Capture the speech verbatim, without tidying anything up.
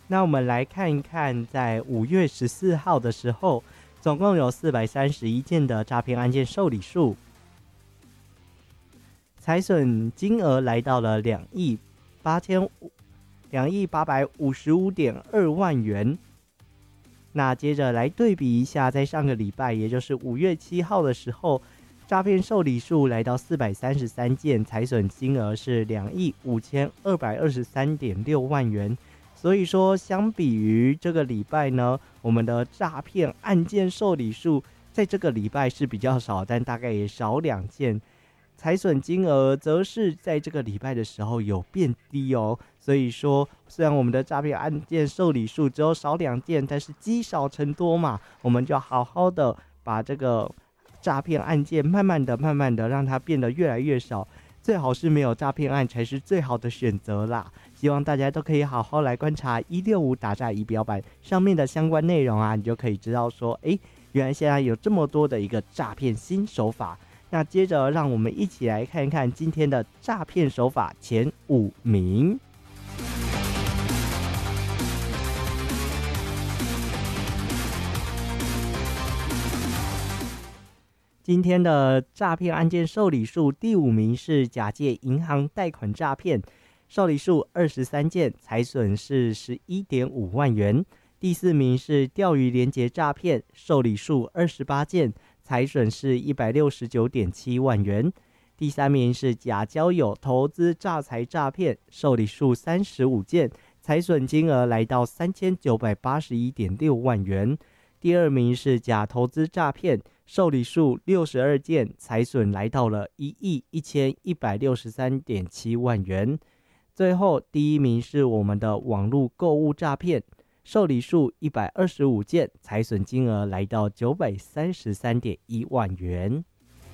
那我们来看一看，在五月十四号的时候，总共有四百三十一件的诈骗案件受理数，财损金额来到了两亿八千两亿八百五十五点二万元。那接着来对比一下，在上个礼拜，也就是五月七号的时候，诈骗受理数来到四百三十三件，财损金额是两亿五千二百二十三点六万元。所以说，相比于这个礼拜呢，我们的诈骗案件受理数在这个礼拜是比较少，但大概也少两件。财损金额则是在这个礼拜的时候有变低哦，所以说虽然我们的诈骗案件受理数只有少两件，但是积少成多嘛，我们就好好的把这个诈骗案件慢慢的、慢慢的让它变得越来越少，最好是没有诈骗案才是最好的选择啦。希望大家都可以好好来观察一六五打诈仪表板上面的相关内容啊，你就可以知道说，哎，原来现在有这么多的一个诈骗新手法。那接着让我们一起来看一看今天的诈骗手法前五名。今天的诈骗案件受理数第五名是假借银行贷款诈骗，受理数二十三件，财损是 十一点五万元。第四名是钓鱼连结诈骗，受理数二十八件，财损是 一百六十九点七万元。第三名是假交友投资诈财诈骗，受理数三十五件，财损金额来到 三千九百八十一点六万元。第二名是假投资诈骗，受理数六十二件，财损来到了一亿一千一百六十三点七万元。最后第一名是我们的网络购物诈骗，受理数一百二十五件，财损金额来到九百三十三点一万元。